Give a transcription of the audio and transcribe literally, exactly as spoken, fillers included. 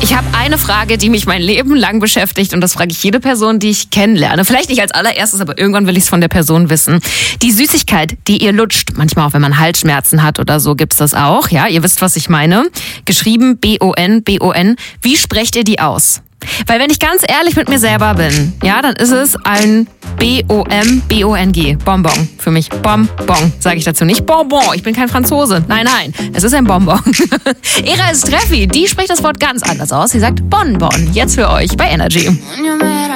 Ich habe eine Frage, die mich mein Leben lang beschäftigt und das frage ich jede Person, die ich kennenlerne. Vielleicht nicht als allererstes, aber irgendwann will ich es von der Person wissen. Die Süßigkeit, die ihr lutscht, manchmal auch wenn man Halsschmerzen hat oder so, gibt's das auch. Ja, ihr wisst, was ich meine. Geschrieben B O N, B O N. Wie sprecht ihr die aus? Weil wenn ich ganz ehrlich mit mir selber bin, ja, dann ist es ein B O M B O N G. Bonbon. Für mich Bonbon, sage ich dazu nicht. Bonbon, ich bin kein Franzose. Nein, nein, es ist ein Bonbon. Era ist Treffi, die spricht das Wort ganz anders aus. Sie sagt Bonbon. Jetzt für euch bei Energy.